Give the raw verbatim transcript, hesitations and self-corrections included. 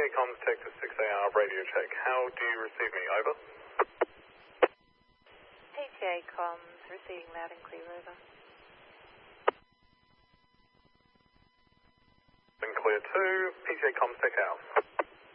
comms Texas six A R radio check. How do you receive me? Over. P T A comms receiving loud and clear. Over. And clear two. P T A comms Tech out.